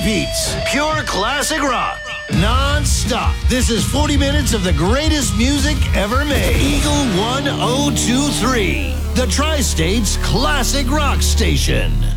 repeats. Pure classic rock. Non-stop. This is 40 minutes of the greatest music ever made. Eagle 1023. The Tri-State's classic rock station.